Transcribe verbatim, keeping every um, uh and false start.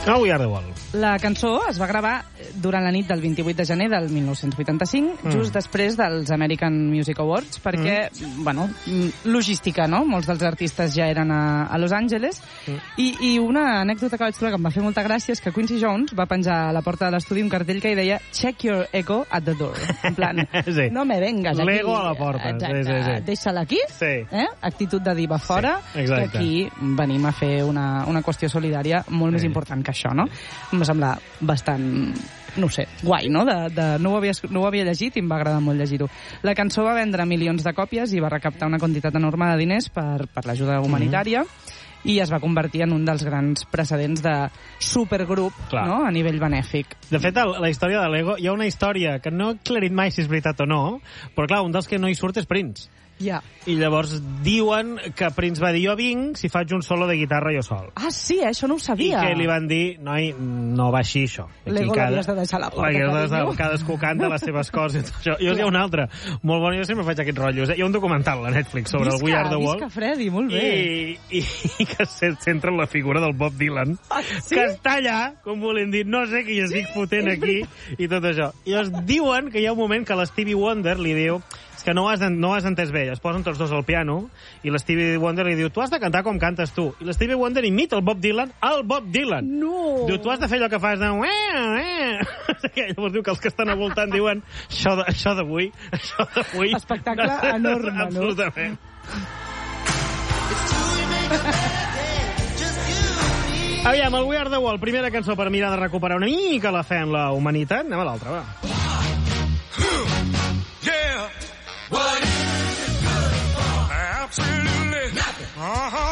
Oh, We Are The World. La cançó es va gravar durant la nit del vint-i-vuit de gener del mil nou-cents vuitanta-cinc, mm. just després dels American Music Awards, perquè, mm. bueno, logística, no? Molts dels artistes ja eren a, a Los Angeles, mm. i, i una anècdota que vaig trobar que em va fer molta gràcia és que Quincy Jones va penjar a la porta de l'estudi un cartell que hi deia "Check your ego at the door". En plan, sí. no me vengas aquí. L'ego a la porta. Exacte. Sí, sí, sí. Deixa-la aquí. Sí. Eh? Actitud de diva fora. Sí, que aquí venim a fer una, una qüestió solidària molt sí. més important que això, no? Em va semblar bastant, no sé, guai, no? De, de, no, ho havia, no ho havia llegit i em va agradar molt llegir-ho. La cançó va vendre milions de còpies i va recaptar una quantitat enorme de diners per, per l'ajuda humanitària, mm-hmm. i es va convertir en un dels grans precedents de supergrup, no? A nivell benèfic. De fet, a la història de Lego hi ha una història que no he aclarit mai si és veritat o no, però clar, un dels que no hi surt és Prince. Ja. I llavors diuen que Prince va dir, jo vinc si faig un solo de guitarra jo sol. Ah, sí, eh? Això no ho sabia. I que li van dir, noi, no va així això. L'ego l'havies de deixar a la porta, carinyo. Cadascú canta les seves coses i tot això. Jo hi ha un altre, molt bon, jo sempre faig aquests rotllos. Eh? Hi ha un documental a Netflix sobre visca, el We Are The World. Visca, Freddy, molt bé. I, i, i que se centra en la figura del Bob Dylan, ah, sí? que està allà, com volem dir, no sé què hi estic sí? fotent aquí, i tot això. I llavors diuen que hi ha un moment que l'Stevie Wonder li diu que no has, no has entès bé, es posen tots dos al piano i l'Stevie Wonder li diu, tu has de cantar com cantes tu, i l'Stevie Wonder imita el Bob Dylan al Bob Dylan. No! Diu, tu has de fer allò que fas de... Llavors diu que els que estan al voltant diuen, això, de, això d'avui, això d'avui... Espectacle enorme, no? Absolutament. Aviam, el We Are The World, primera cançó per mirar de recuperar una mica la fe en la humanitat. Anem a l'altra, va. Yeah! What is good for? Absolutely nothing. Uh-huh.